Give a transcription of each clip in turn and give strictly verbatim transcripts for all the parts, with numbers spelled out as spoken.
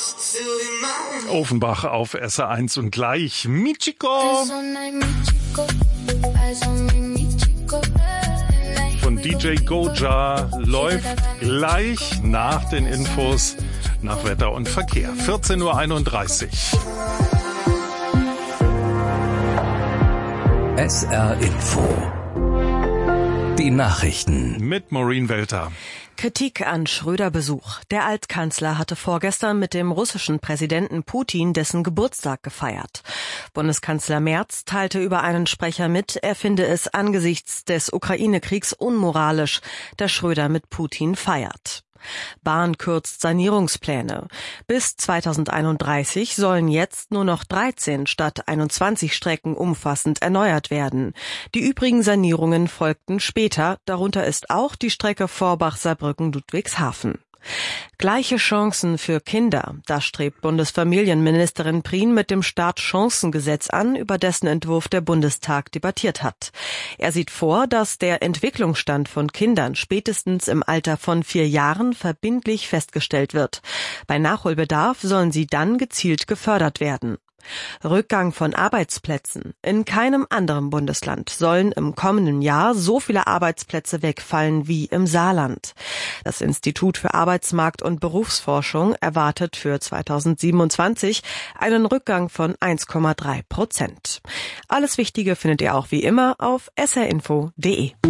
Offenbach auf S R eins und gleich Michiko von D J Goja läuft gleich nach den Infos nach Wetter und Verkehr. vierzehn Uhr einunddreißig. S R Info. Die Nachrichten. Mit Maureen Welter. Kritik an Schröder-Besuch. Der Altkanzler hatte vorgestern mit dem russischen Präsidenten Putin dessen Geburtstag gefeiert. Bundeskanzler Merz teilte über einen Sprecher mit, er finde es angesichts des Ukraine-Kriegs unmoralisch, dass Schröder mit Putin feiert. Bahn kürzt Sanierungspläne. Bis zweitausendeinunddreißig sollen jetzt nur noch dreizehn statt einundzwanzig Strecken umfassend erneuert werden. Die übrigen Sanierungen folgten später, darunter ist auch die Strecke Vorbach-Saarbrücken-Ludwigshafen. Gleiche Chancen für Kinder. Das strebt Bundesfamilienministerin Prien mit dem Startchancengesetz an, über dessen Entwurf der Bundestag debattiert hat. Er sieht vor, dass der Entwicklungsstand von Kindern spätestens im Alter von vier Jahren verbindlich festgestellt wird. Bei Nachholbedarf sollen sie dann gezielt gefördert werden. Rückgang von Arbeitsplätzen. In keinem anderen Bundesland sollen im kommenden Jahr so viele Arbeitsplätze wegfallen wie im Saarland. Das Institut für Arbeitsmarkt- und Berufsforschung erwartet für zweitausendsiebenundzwanzig einen Rückgang von eins Komma drei Prozent. Alles Wichtige findet ihr auch wie immer auf s r info punkt d e.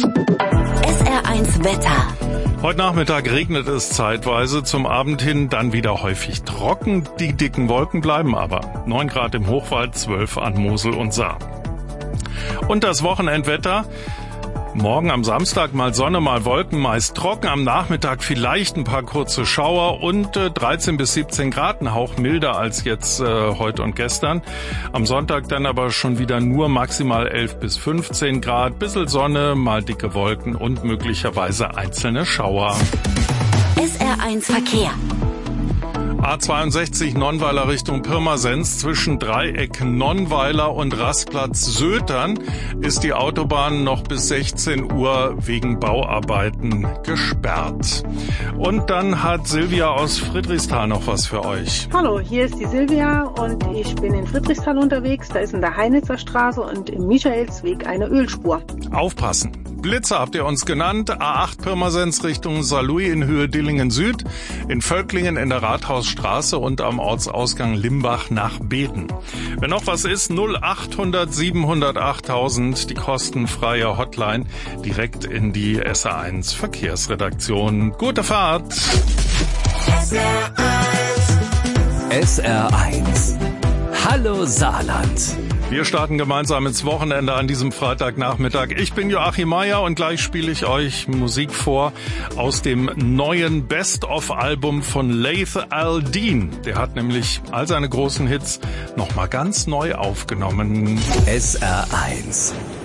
S R eins Wetter. Heute Nachmittag regnet es zeitweise, zum Abend hin dann wieder häufig trocken. Die dicken Wolken bleiben aber. neun Grad im Hochwald, zwölf an Mosel und Saar. Und das Wochenendwetter? Morgen am Samstag mal Sonne, mal Wolken, meist trocken. Am Nachmittag vielleicht ein paar kurze Schauer und äh, dreizehn bis siebzehn Grad, ein Hauch milder als jetzt äh, heute und gestern. Am Sonntag dann aber schon wieder nur maximal elf bis fünfzehn Grad. Bissel Sonne, mal dicke Wolken und möglicherweise einzelne Schauer. S R eins Verkehr. A zweiundsechzig Nonnweiler Richtung Pirmasens zwischen Dreieck Nonnweiler und Rastplatz Sötern ist die Autobahn noch bis sechzehn Uhr wegen Bauarbeiten gesperrt. Und dann hat Silvia aus Friedrichsthal noch was für euch. Hallo, hier ist die Silvia und ich bin in Friedrichsthal unterwegs. Da ist in der Heinitzer Straße und im Michaelsweg eine Ölspur. Aufpassen! Blitzer habt ihr uns genannt. A acht Pirmasens Richtung Saarlouis in Höhe Dillingen Süd, in Völklingen in der Rathausstraße und am Ortsausgang Limbach nach Beden. Wenn noch was ist, null achthundert siebenhundert achttausend, die kostenfreie Hotline direkt in die S R eins Verkehrsredaktion. Gute Fahrt! S R eins. Hallo Saarland. Wir starten gemeinsam ins Wochenende an diesem Freitagnachmittag. Ich bin Joachim Meier und gleich spiele ich euch Musik vor aus dem neuen Best-of-Album von Laith Al-Deen. Der hat nämlich all seine großen Hits nochmal ganz neu aufgenommen. S R eins.